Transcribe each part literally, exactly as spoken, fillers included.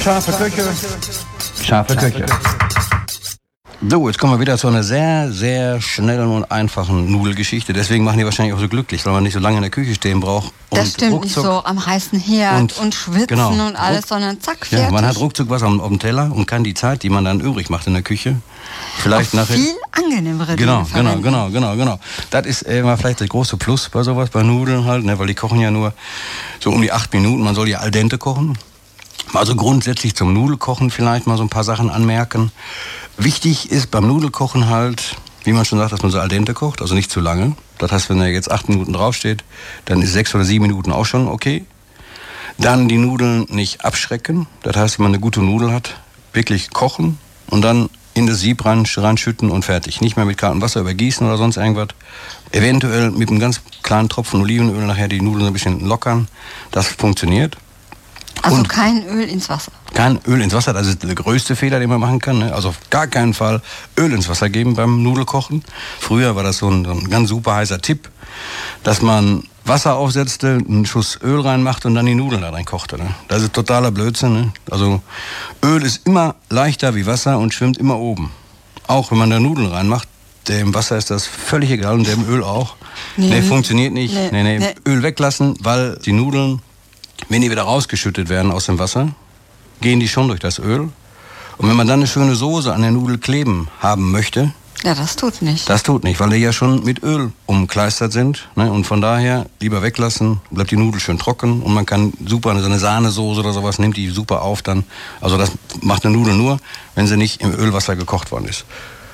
Scharfe Köche, scharfe Köche. So, jetzt kommen wir wieder zu einer sehr, sehr schnellen und einfachen Nudelgeschichte. Deswegen machen die wahrscheinlich auch so glücklich, weil man nicht so lange in der Küche stehen braucht. Und das stimmt, nicht so am heißen Herd und, und schwitzen genau, und alles, ruck, sondern zack, fertig. Ja, man hat ruckzuck was auf, auf dem Teller und kann die Zeit, die man dann übrig macht in der Küche, vielleicht nachher... Viel angenehmere Genau, Dinge genau, genau, genau, genau. Das ist immer vielleicht das große Plus bei sowas, bei Nudeln halt, ne, weil die kochen ja nur so um die acht Minuten. Man soll ja al dente kochen. Also grundsätzlich zum Nudelkochen vielleicht mal so ein paar Sachen anmerken. Wichtig ist beim Nudelkochen halt, wie man schon sagt, dass man so al dente kocht, also nicht zu lange. Das heißt, wenn da jetzt acht Minuten draufsteht, dann ist sechs oder sieben Minuten auch schon okay. Dann die Nudeln nicht abschrecken. Das heißt, wenn man eine gute Nudel hat, wirklich kochen und dann in das Sieb reinschütten und fertig. Nicht mehr mit kaltem Wasser übergießen oder sonst irgendwas. Eventuell mit einem ganz kleinen Tropfen Olivenöl nachher die Nudeln ein bisschen lockern. Das funktioniert. Also und kein Öl ins Wasser? Kein Öl ins Wasser, das ist der größte Fehler, den man machen kann. Ne? Also auf gar keinen Fall Öl ins Wasser geben beim Nudelkochen. Früher war das so ein, so ein ganz super heißer Tipp, dass man Wasser aufsetzte, einen Schuss Öl reinmachte und dann die Nudeln da rein kochte. Ne? Das ist totaler Blödsinn. Ne? Also Öl ist immer leichter wie Wasser und schwimmt immer oben. Auch wenn man da Nudeln reinmacht, dem Wasser ist das völlig egal und dem Öl auch. Nee, nee funktioniert nicht. Nee, nee, nee. Nee. Öl weglassen, weil die Nudeln, wenn die wieder rausgeschüttet werden aus dem Wasser, gehen die schon durch das Öl. Und wenn man dann eine schöne Soße an der Nudel kleben haben möchte... Ja, das tut nicht. Das tut nicht, weil die ja schon mit Öl umkleistert sind. Ne? Und von daher lieber weglassen, bleibt die Nudel schön trocken. Und man kann super, so eine Sahnesoße oder sowas, nimmt die super auf dann. Also das macht eine Nudel nur, wenn sie nicht im Ölwasser gekocht worden ist.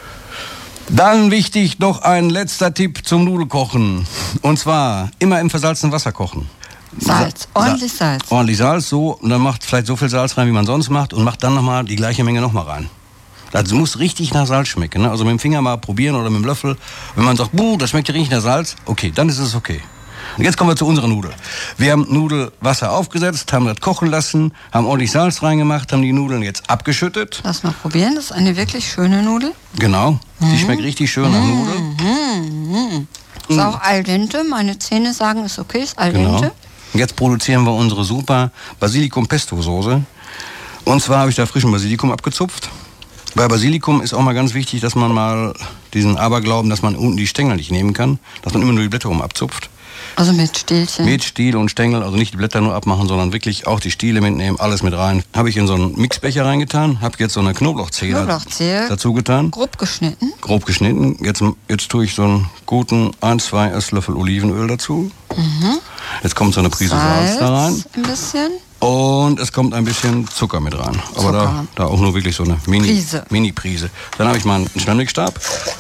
Dann wichtig noch ein letzter Tipp zum Nudelkochen. Und zwar immer im versalzenen Wasser kochen. Salz, ordentlich Salz. Ordentlich Salz, so, und dann macht vielleicht so viel Salz rein, wie man sonst macht, und macht dann nochmal die gleiche Menge nochmal rein. Das muss richtig nach Salz schmecken, ne? Also mit dem Finger mal probieren oder mit dem Löffel. Wenn man sagt, buh, das schmeckt ja richtig nach Salz, okay, dann ist es okay. Und jetzt kommen wir zu unserer Nudel. Wir haben Nudelwasser aufgesetzt, haben das kochen lassen, haben ordentlich Salz reingemacht, haben die Nudeln jetzt abgeschüttet. Lass mal probieren, das ist eine wirklich schöne Nudel. Genau, die mhm. schmeckt richtig schön nach mhm. Nudel. Mhm. Ist auch al dente, meine Zähne sagen, ist okay, ist al dente. Genau. Jetzt produzieren wir unsere super Basilikum-Pesto-Soße. Und zwar habe ich da frischen Basilikum abgezupft. Bei Basilikum ist auch mal ganz wichtig, dass man mal diesen Aberglauben, dass man unten die Stängel nicht nehmen kann, dass man immer nur die Blätter rum abzupft. Also mit Stielchen? Mit Stiel und Stängel, also nicht die Blätter nur abmachen, sondern wirklich auch die Stiele mitnehmen, alles mit rein. Habe ich in so einen Mixbecher reingetan, habe jetzt so eine Knoblauchzehe, Knoblauchzehe dazu getan. Grob geschnitten? Grob geschnitten. Jetzt, jetzt tue ich so einen guten ein, zwei Esslöffel Olivenöl dazu. Mhm. Jetzt kommt so eine Prise Salz, Salz da rein. Ein bisschen. Und es kommt ein bisschen Zucker mit rein. Aber da, da auch nur wirklich so eine Mini, Prise. Mini-Prise. Dann habe ich mal einen Schnellmixstab.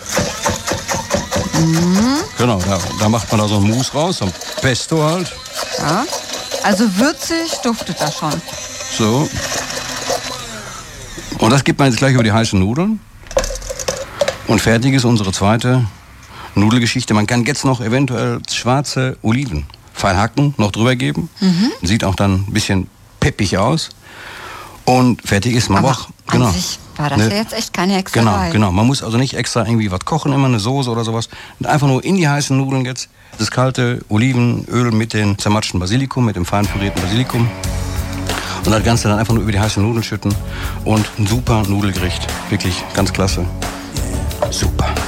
Mhm. Genau, da, da macht man da so ein Mousse raus, so ein Pesto halt. Ja, also würzig duftet das schon. So. Und das gibt man jetzt gleich über die heißen Nudeln. Und fertig ist unsere zweite Nudelgeschichte. Man kann jetzt noch eventuell schwarze Oliven fein hacken, noch drüber geben. Mhm. Sieht auch dann ein bisschen peppig aus. Und fertig ist man Aber auch. Genau. An sich war das ne, ja jetzt echt keine extra Genau, Reihe. genau. Man muss also nicht extra irgendwie was kochen, immer eine Soße oder sowas. Und einfach nur in die heißen Nudeln jetzt das kalte Olivenöl mit dem zermatschten Basilikum, mit dem fein pürierten Basilikum. Und das Ganze dann einfach nur über die heißen Nudeln schütten. Und ein super Nudelgericht. Wirklich ganz klasse. Super.